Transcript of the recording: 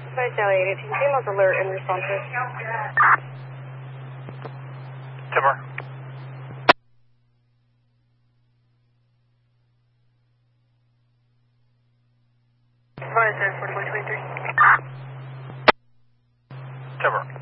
Five Charlie 818, females alert and responsive. Timber. Fire 4423. Timber.